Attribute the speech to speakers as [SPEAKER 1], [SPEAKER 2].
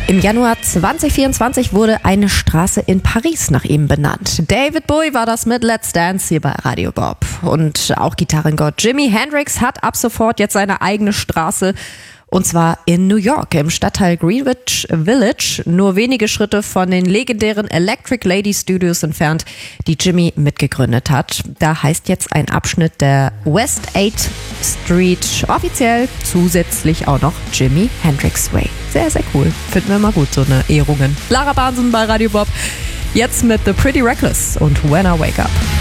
[SPEAKER 1] Im Januar 2024 wurde eine Straße in Paris nach ihm benannt. David Bowie war das mit Let's Dance hier bei Radio Bob. Und auch Gitarrengott Jimi Hendrix hat ab sofort jetzt seine eigene Straße. Und zwar in New York, im Stadtteil Greenwich Village, nur wenige Schritte von den legendären Electric Lady Studios entfernt, die Jimi mitgegründet hat. Da heißt jetzt ein Abschnitt der West 8th Street offiziell zusätzlich auch noch Jimi Hendrix Way. Sehr, sehr cool. Finden wir immer gut, so eine Ehrungen. Lara Bahnsen bei Radio Bob. Jetzt mit The Pretty Reckless und When I Wake Up.